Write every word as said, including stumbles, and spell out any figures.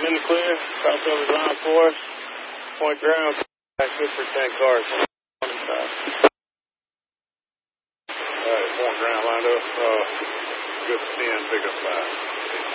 in the clear. Crossover line for us. Point ground. Back good for ten cars. Alright, point ground lined up. Uh, good ten, pick up five.